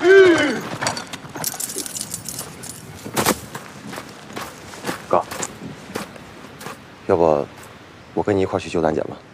哥，要不我跟你一块去救丹姐吧？